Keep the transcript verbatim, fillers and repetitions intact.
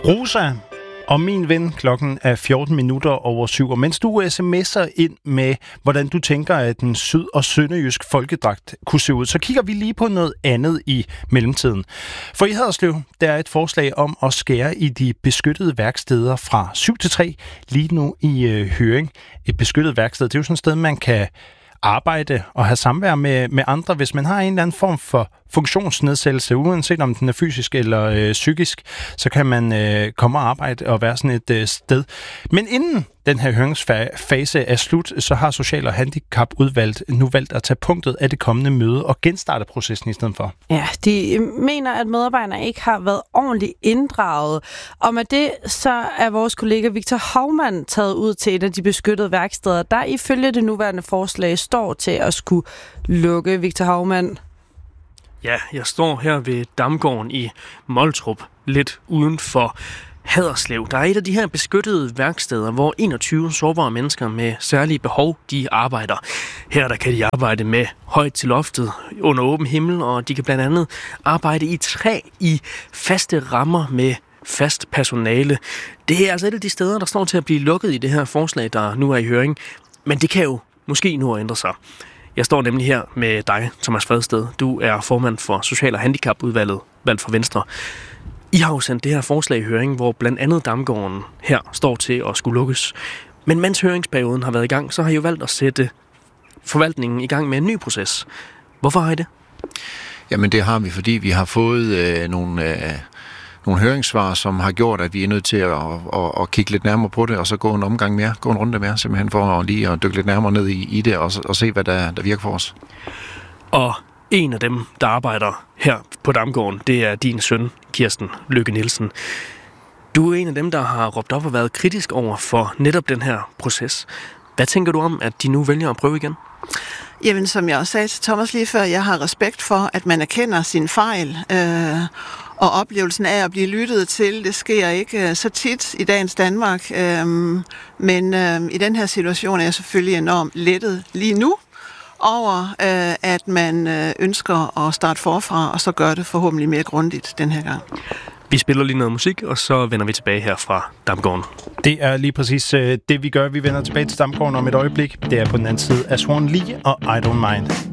Rosa og min ven, klokken er fjorten minutter over syv. Og mens du sms'er ind med, hvordan du tænker, at den syd- og sønderjysk folkedragt kunne se ud, så kigger vi lige på noget andet i mellemtiden. For i Haderslev, der er et forslag om at skære i de beskyttede værksteder fra syv til tre lige nu i øh, høring. Et beskyttet værksted, det er jo sådan et sted, man kan arbejde og have samvær med, med andre, hvis man har en eller anden form for funktionsnedsættelse, uanset om den er fysisk eller øh, psykisk, så kan man øh, komme og arbejde og være sådan et øh, sted. Men inden den her høringsfase er slut, så har Social- og Handicapudvalget nu valgt at tage punktet af det kommende møde og genstarte processen i stedet for. Ja, de mener, at medarbejderne ikke har været ordentligt inddraget. Og med det, så er vores kollega Victor Hovmand taget ud til et af de beskyttede værksteder, der ifølge det nuværende forslag står til at skulle lukke. Victor Hovmand. Ja, jeg står her ved Damgården i Moltrup, lidt uden for Haderslev. Der er et af de her beskyttede værksteder, hvor enogtyve sårbare mennesker med særlige behov, de arbejder. Her der kan de arbejde med højt til loftet under åben himmel, og de kan blandt andet arbejde i træ i faste rammer med fast personale. Det er altså et af de steder, der står til at blive lukket i det her forslag, der nu er i høring. Men det kan jo måske nu ændre sig. Jeg står nemlig her med dig, Thomas Fredsted. Du er formand for Social- og Handicapudvalget, valgt for Venstre. I har jo sendt det her forslag i høring, hvor blandt andet Damgården her står til at skulle lukkes. Men mens høringsperioden har været i gang, så har I jo valgt at sætte forvaltningen i gang med en ny proces. Hvorfor har I det? Jamen det har vi, fordi vi har fået øh, nogle, øh, nogle høringssvar, som har gjort, at vi er nødt til at, at, at kigge lidt nærmere på det, og så gå en omgang mere, gå en runde mere, simpelthen for at lige at dykke lidt nærmere ned i, i det, og, og se, hvad der, der virker for os. Og en af dem, der arbejder her på Damgården, det er din søn, Kirsten Lykke Nielsen. Du er en af dem, der har råbt op og været kritisk over for netop den her proces. Hvad tænker du om, at de nu vælger at prøve igen? Jamen, som jeg også sagde til Thomas lige før, jeg har respekt for, at man erkender sin fejl, øh, og oplevelsen af at blive lyttet til, det sker ikke øh, så tit i dagens Danmark. Øh, men øh, i den her situation er jeg selvfølgelig enormt lettet lige nu, over, øh, at man øh, ønsker at starte forfra, og så gør det forhåbentlig mere grundigt den her gang. Vi spiller lige noget musik, og så vender vi tilbage her fra Damgården. Det er lige præcis øh, det, vi gør. Vi vender tilbage til Damgården om et øjeblik. Det er på den anden side af Swan Lee og I Don't Mind.